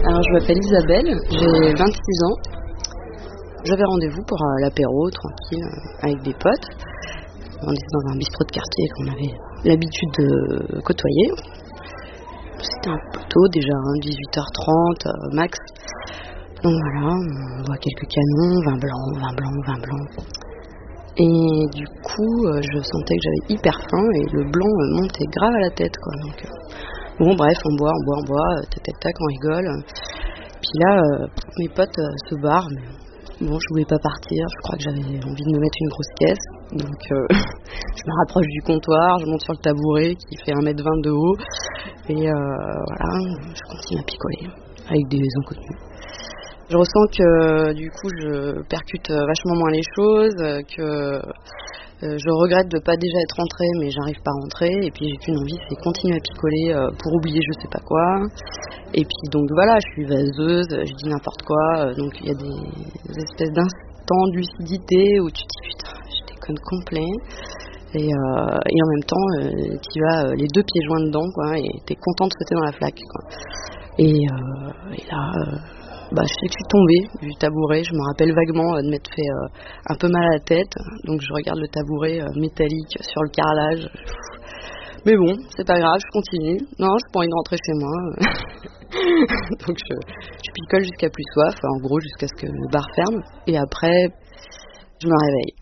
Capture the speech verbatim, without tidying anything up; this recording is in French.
Alors je m'appelle Isabelle, j'ai vingt-six ans. J'avais rendez-vous pour euh, l'apéro, tranquille, euh, avec des potes. On était dans un bistrot de quartier qu'on avait l'habitude de côtoyer. C'était un peu tôt déjà, hein, dix-huit heures trente euh, max. Donc voilà, on boit quelques canons, vin blanc, vin blanc, vin blanc. Et du coup, euh, je sentais que j'avais hyper faim et le blanc euh, montait grave à la tête, quoi. Donc, euh, bon bref, on boit, on boit, on boit, euh, tac tac tac, on rigole. Puis là, euh, mes potes euh, se barrent, mais bon, je voulais pas partir, je crois que j'avais envie de me mettre une grosse caisse. Donc euh, je me rapproche du comptoir, je monte sur le tabouret qui fait un mètre vingt de haut. Et euh, voilà, je continue à picoler avec des inconnus. Je ressens que du coup je percute vachement moins les choses, que euh, je regrette de pas déjà être rentrée mais j'arrive pas à rentrer et puis j'ai qu'une envie, c'est continuer à picoler euh, pour oublier je sais pas quoi. Et puis donc voilà, je suis vaseuse, je dis n'importe quoi, donc il y a des espèces d'instants de lucidité où tu te dis putain je déconne complet. Et, euh, et en même temps euh, tu vas euh, les deux pieds joints dedans quoi, et t'es content de sauter dans la flaque quoi. Et, euh, et là euh, bah, je sais que je suis tombée du tabouret, je me rappelle vaguement euh, de m'être fait euh, un peu mal à la tête, donc je regarde le tabouret euh, métallique sur le carrelage. Mais bon, c'est pas grave, je continue. Non, j'ai pas envie de rentrer chez moi. Donc je, je picole jusqu'à plus soif, en gros jusqu'à ce que le bar ferme, et après je me réveille.